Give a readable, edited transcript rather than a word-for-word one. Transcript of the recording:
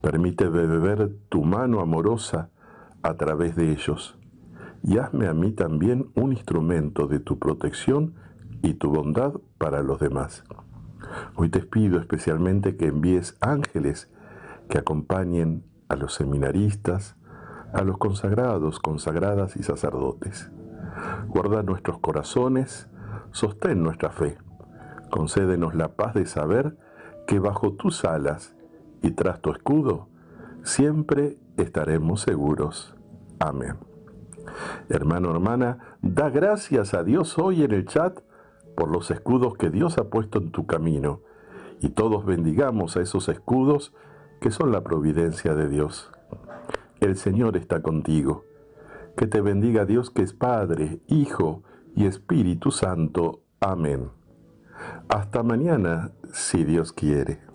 Permíteme beber tu mano amorosa a través de ellos y hazme a mí también un instrumento de tu protección y tu bondad para los demás. Hoy te pido especialmente que envíes ángeles que acompañen a los seminaristas, a los consagrados, consagradas y sacerdotes. Guarda nuestros corazones, sostén nuestra fe, concédenos la paz de saber que bajo tus alas y tras tu escudo siempre estaremos seguros. Amén. Hermano, hermana, da gracias a Dios hoy en el chat por los escudos que Dios ha puesto en tu camino y todos bendigamos a esos escudos que son la providencia de Dios. El Señor está contigo. Que te bendiga Dios que es Padre, Hijo y Espíritu Santo. Amén. Hasta mañana, si Dios quiere.